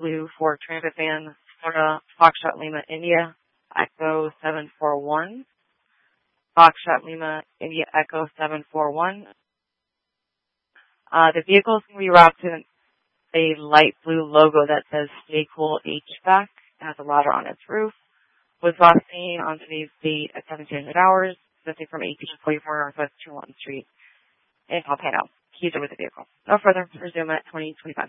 Blue for Transit Van, Florida, Foxtrot Lima, India, Echo 741. Foxtrot Lima, India, Echo 741. The vehicle is going to be wrapped in a light blue logo that says Stay Cool HVAC. It has a ladder on its roof. Was last seen on today's date at 1700 hours, visiting from 1844 Northwest Tremont Street in Pompano. Keys are with the vehicle. No further. Resume at 2025.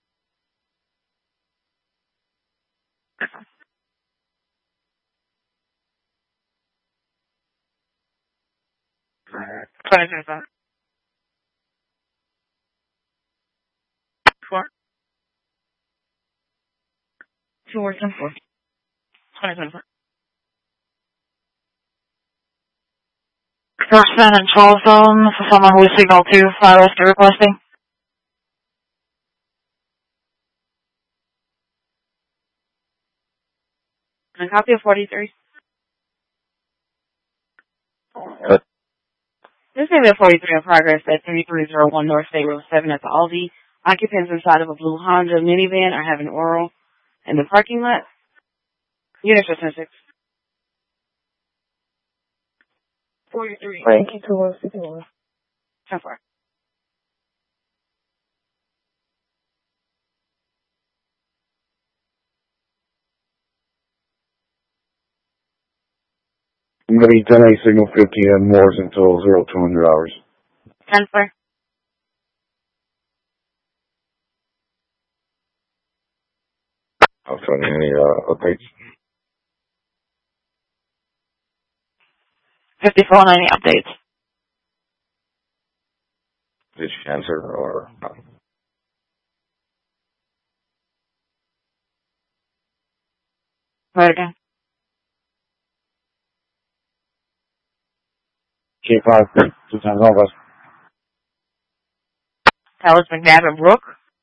Four. 2 words and 4. 2024. Person and 12 zone for someone who is signal 2, fire rescue requesting. And a copy of 43. This may be a 43 in progress at 3301 North State Road 7 at the Aldi. Occupants inside of a blue Honda minivan are having oral in the parking lot. Unit 6. 43. Wait, 2 10 4. I'm going to be 10-8 signal 50 and Morse until 0200 hours. 10 4. I'll try any updates. 5490 updates. Did she answer or not? Right again. K5, 2 times all of us. Towers McNabb and Brook.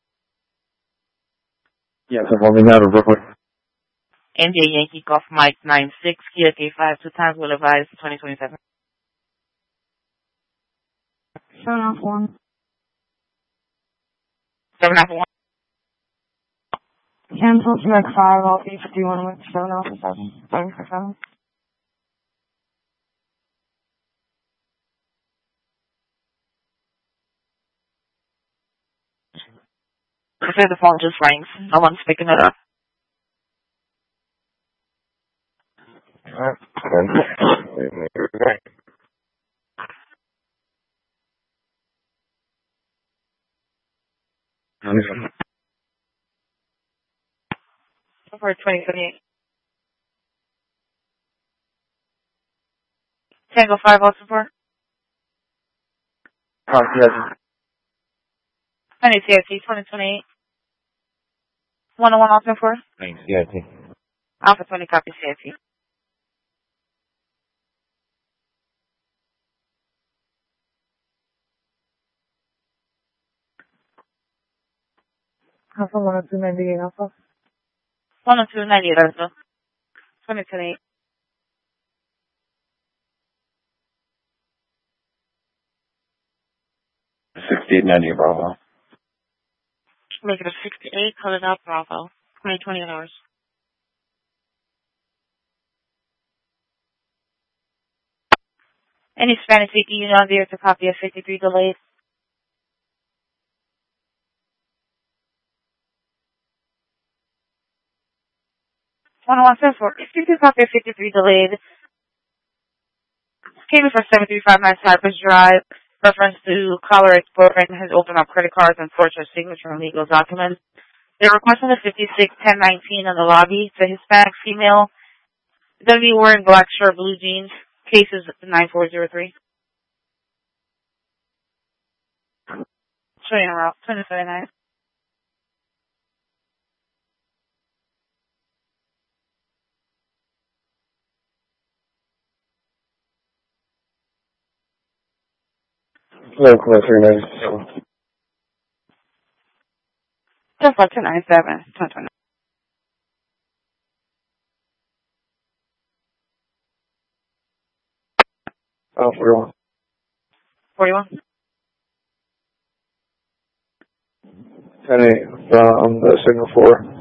Yes, I'm only out of Brooklyn. NJ Yankee Golf Mike 96, Kia K5, 2 times will advise 2027. 791. 791. Cancel select 5, all 51 with 707. 767. I said the phone just rings. No one's picking it up. For 2028. Tango 5 also for? Yes. 20 CIT 2028. 101 also for? Thanks, yeah, Alpha 20 copy CIT. Alpha 10298 Alpha. 10298 also. 2028. 6890 Bravo. Make it a 68, cut it up, Bravo. 2020 hours. Any Spanish speaking unit on there to copy of 53 delayed? For 52 copy of 53 delayed. Came in for 7359 Cypress Drive. Reference to caller ex-boyfriend has opened up credit cards and forged a signature on legal documents. They're requesting a 561019 in the lobby. It's a Hispanic female. Going to be wearing black shirt, blue jeans. Case is 9403. Showing her out. 2079. Hello, call 397. Just like 297. 2029. Oh, 41. 41. 10-8 from the signal 4.